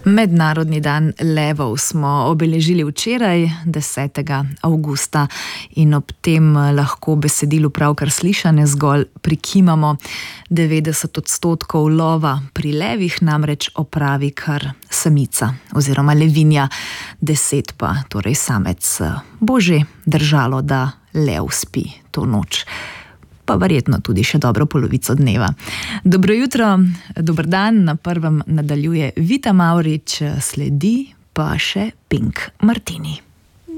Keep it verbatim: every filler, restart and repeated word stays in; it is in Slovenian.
Mednarodni dan levov smo obeležili včeraj, desetega avgusta, in ob tem lahko besedilu pravkar slišane zgolj prikimamo. devetdeset odstotkov lova pri levih namreč opravi kar samica oziroma levinja, deset pa torej samec. Bo že držalo, da lev spi to noč, pa verjetno tudi še dobro polovico dneva. Dobro jutro, dober dan, na prvem nadaljuje Vita Mavrič, sledi pa še Pink Martini.